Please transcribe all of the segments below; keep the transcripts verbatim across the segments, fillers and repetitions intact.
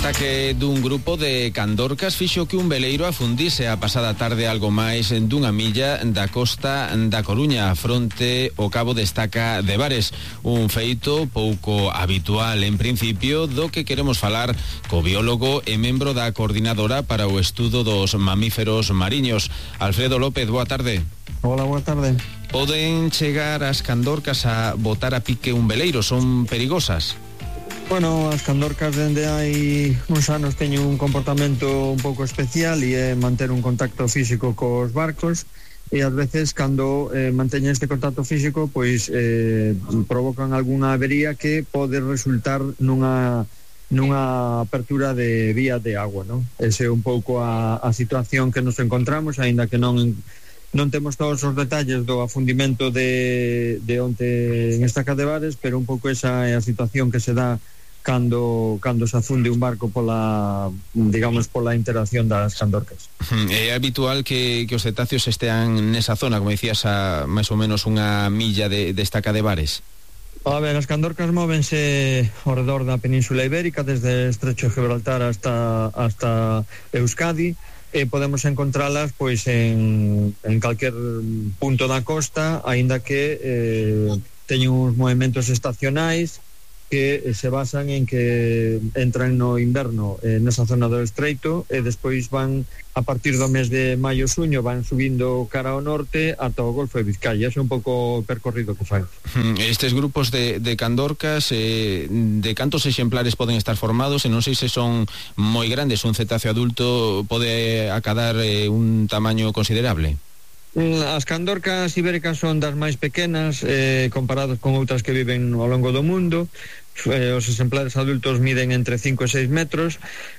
ataque dun grupo de candorcas fixo que un veleiro afundise a pasada tarde algo máis dunha milla da costa da Coruña fronte ao cabo de Estaca de Bares, un feito pouco habitual en principio, do que queremos falar co biólogo e membro da coordinadora para o estudo dos mamíferos mariños. Alfredo López, boa tarde. Hola, boa tarde. Poden chegar as candorcas a botar a pique un veleiro? Son perigosas? Bueno, as candorcas dende hai uns anos teñen un comportamento un pouco especial e é manter un contacto físico cos barcos, e ás veces cando eh, manteñen este contacto físico pois eh, provocan algunha avería que pode resultar nunha nunha apertura de vía de agua, non? Ese é un pouco a, a situación que nos encontramos, aínda que non non temos todos os detalles do afundimento de, de onte en Estaca de Bares, pero un pouco esa é a situación que se dá cando cando se afunde un barco pola, digamos, pola interacción das candorcas. É habitual que, que os cetáceos estean nesa zona, como dicías, a máis ou menos unha milla de, de Estaca de Bares? A ver, as candorcas móvense ao redor da Península Ibérica, desde Estrecho de Gibraltar hasta, hasta Euskadi, e podemos encontralas pois en, en calquer punto da costa, aínda que eh, teñen uns movimentos estacionais que se basan en que entran no inverno eh, nesa zona do estreito e despois van, a partir do mes de maio xuño, van subindo cara ao norte ata o Golfo de Vizcaya. Ese é un pouco o percorrido que fan. Estes grupos de, de candorcas, eh, de cantos exemplares poden estar formados? E non sei se son moi grandes. Un cetáceo adulto pode acadar eh, un tamaño considerable? As candorcas ibéricas son das máis pequenas eh, comparadas con outras que viven ao longo do mundo. Eh, os exemplares adultos miden entre cinco e seis metros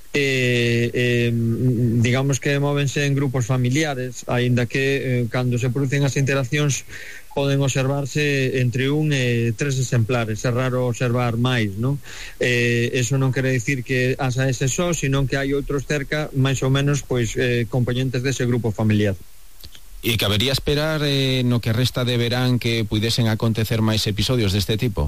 e eh, eh, digamos que móvense en grupos familiares, aínda que eh, cando se producen as interaccións poden observarse entre un e tres exemplares. É raro observar máis, non? Eh, eso non quere dicir que asa ese só, senón que hai outros cerca, máis ou menos, pois eh, componentes dese grupo familiar. E cabería esperar eh, no que resta de verán que puidesen acontecer máis episodios deste tipo?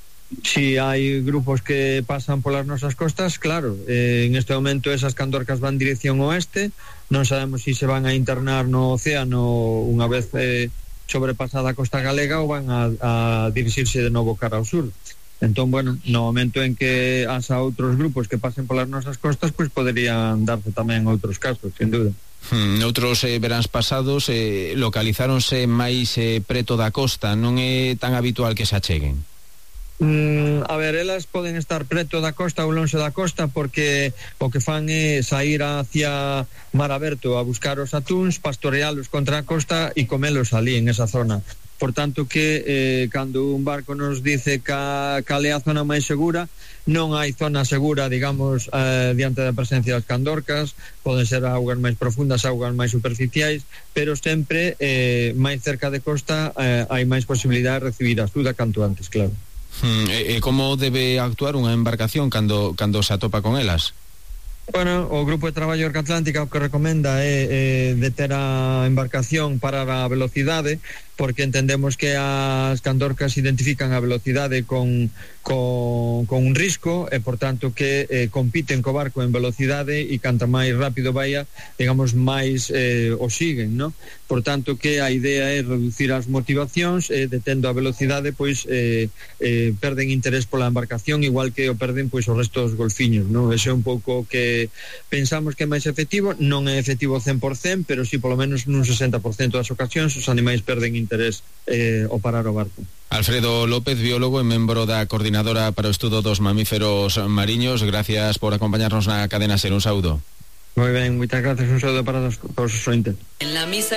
Si hai grupos que pasan polas nosas costas, claro, eh, en este momento esas candorcas van dirección oeste, non sabemos se si se van a internar no océano unha vez eh, sobrepasada a costa galega ou van a, a dirixirse de novo cara ao sur. Entón, bueno, no momento en que hasa outros grupos que pasen polas nosas costas, pois poderían darse tamén outros casos, sin dúda. Hmm, outros eh, veráns pasados eh, localizáronse máis eh, preto da costa, non é tan habitual que se acheguen? Mm, a ver, elas poden estar preto da costa ou lonxe da costa porque o que fan é sair hacia mar aberto a buscar os atúns, pastorealos contra a costa e comelos ali en esa zona. Por tanto que eh, cando un barco nos dice ca, cal é a zona máis segura, non hai zona segura, digamos, eh, diante da presencia das candorcas. Poden ser augas máis profundas, augas máis superficiais, pero sempre eh, máis cerca de costa eh, hai máis posibilidade de recibir axuda canto antes, claro. Hmm, e, e como debe actuar unha embarcación cando, cando se atopa con elas? Bueno, o Grupo de Traballo Orca Atlántica o que recomenda é, é deter a embarcación para a velocidade, porque entendemos que as candorcas identifican a velocidade con, con, con un risco e, por tanto, que eh, compiten co barco en velocidade e canta máis rápido vaya, digamos, máis eh, o siguen, ¿no? Por tanto, que a idea é reducir as motivacións e, detendo a velocidade, pois eh, eh, perden interés pola embarcación, igual que o perden pois os restos dos golfiños, ¿no? Ese é un pouco que pensamos que é máis efectivo. Non é efectivo cen por cento, pero si polo menos nun sesenta por cento das ocasións os animais perden interés eh, ao parar o barco. Alfredo López, biólogo e membro da coordinadora para o estudo dos mamíferos mariños, gracias por acompañarnos na Cadena Ser. Un saúdo. Moi ben, moitas gracias, un saúdo para os, para os ointes. En la misa